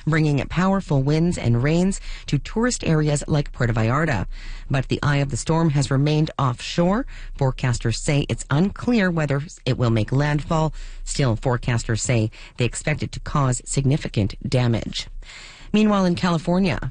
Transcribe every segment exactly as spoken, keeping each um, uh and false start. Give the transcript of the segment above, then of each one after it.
bringing powerful winds and rains to tourist areas like Puerto Vallarta. But the eye of the storm has remained offshore. Forecasters say it's unclear whether it will make landfall. Still, forecasters say they expect it to cause significant damage. Meanwhile, in California,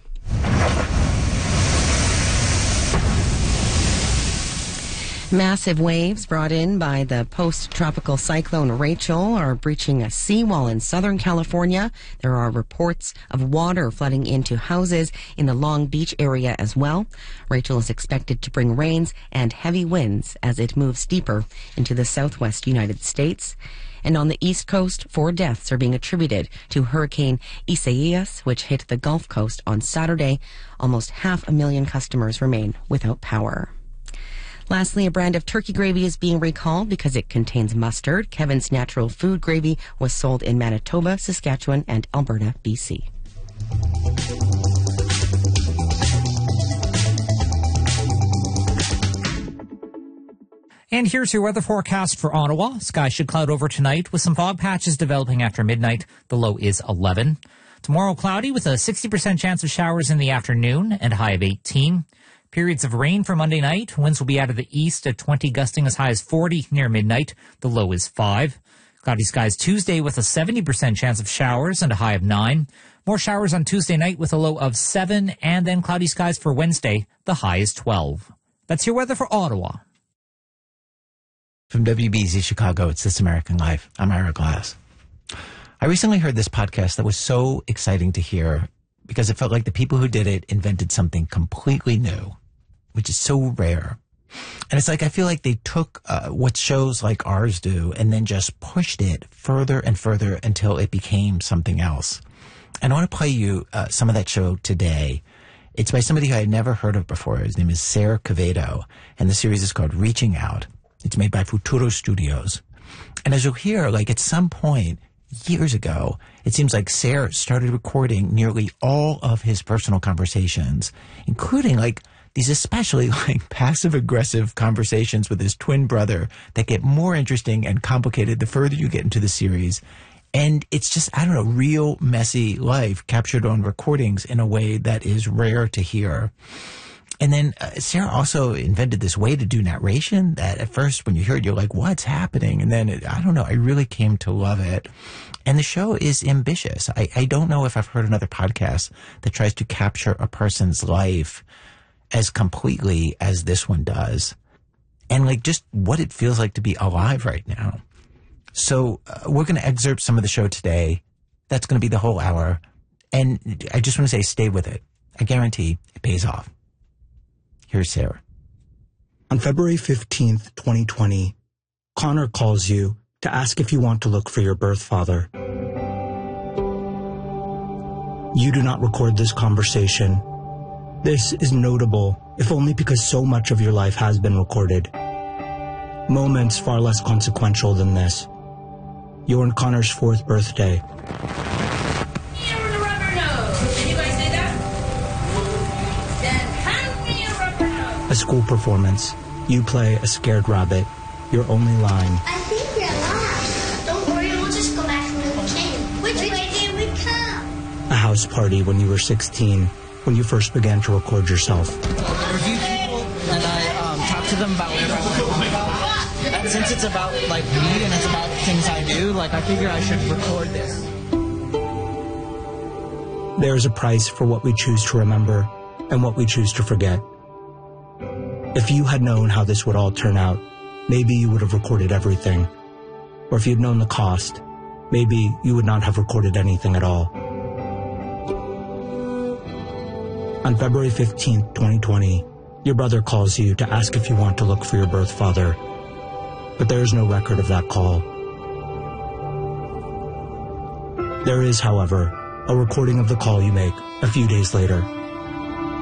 massive waves brought in by the post-tropical cyclone Rachel are breaching a seawall in Southern California. There are reports of water flooding into houses in the Long Beach area as well. Rachel is expected to bring rains and heavy winds as it moves deeper into the southwest United States. And on the East Coast, four deaths are being attributed to Hurricane Isaias, which hit the Gulf Coast on Saturday. Almost half a million customers remain without power. Lastly, a brand of turkey gravy is being recalled because it contains mustard. Kevin's Natural Food Gravy was sold in Manitoba, Saskatchewan, and Alberta, B C. And here's your weather forecast for Ottawa. Skies should cloud over tonight with some fog patches developing after midnight. The low is eleven. Tomorrow cloudy with a sixty percent chance of showers in the afternoon and a high of eighteen. Periods of rain for Monday night. Winds will be out of the east at twenty, gusting as high as forty near midnight. The low is five. Cloudy skies Tuesday with a seventy percent chance of showers and a high of nine. More showers on Tuesday night with a low of seven. And then cloudy skies for Wednesday. The high is twelve. That's your weather for Ottawa. From W B Z Chicago, it's This American Life. I'm Ira Glass. I recently heard this podcast that was so exciting to hear because it felt like the people who did it invented something completely new, which is so rare. And it's like, I feel like they took uh, what shows like ours do and then just pushed it further and further until it became something else. And I want to play you uh, some of that show today. It's by somebody who I had never heard of before. His name is Sayre Quevedo, and the series is called Reaching Out. It's made by Futuro Studios. And as you'll hear, like at some point years ago, it seems like Sayre started recording nearly all of his personal conversations, including like these especially like passive-aggressive conversations with his twin brother that get more interesting and complicated the further you get into the series. And it's just, I don't know, real messy life captured on recordings in a way that is rare to hear. And then uh, Sayre also invented this way to do narration that at first when you hear it, you're like, what's happening? And then, it, I don't know, I really came to love it. And the show is ambitious. I, I don't know if I've heard another podcast that tries to capture a person's life as completely as this one does. And like just what it feels like to be alive right now. So uh, we're going to excerpt some of the show today. That's going to be the whole hour. And I just want to say, stay with it. I guarantee it pays off. Here's Sayre. On February fifteenth, twenty twenty, Connor calls you to ask if you want to look for your birth father. You do not record this conversation. This is notable, if only because so much of your life has been recorded. Moments far less consequential than this. You're on Connor's fourth birthday. A school performance. You play a scared rabbit. Your only line. I think we're lost. Don't worry, we'll just go back where we came. Which way did we come? A house party when you were sixteen, when you first began to record yourself. I review people and I um, talk to them about what I want to talk about. And since it's about like me and it's about things I do, like I figure I should record this. There is a price for what we choose to remember and what we choose to forget. If you had known how this would all turn out, maybe you would have recorded everything. Or if you'd known the cost, maybe you would not have recorded anything at all. On February fifteenth, twenty twenty, your brother calls you to ask if you want to look for your birth father. But there is no record of that call. There is, however, a recording of the call you make a few days later.